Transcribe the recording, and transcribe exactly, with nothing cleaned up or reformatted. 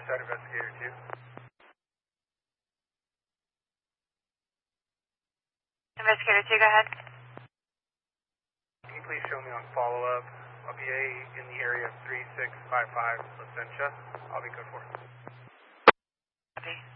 Riverside Investigator two. Investigator two, go ahead. Can you please show me on follow-up? I'll be a, in the area of three six five five Placentia. I'll be good for it. Copy.